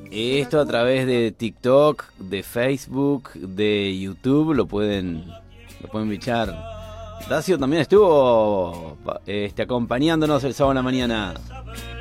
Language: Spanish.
Esto a través de TikTok, de Facebook, de YouTube, lo pueden bichar. Dacio también estuvo acompañándonos el sábado en la mañana.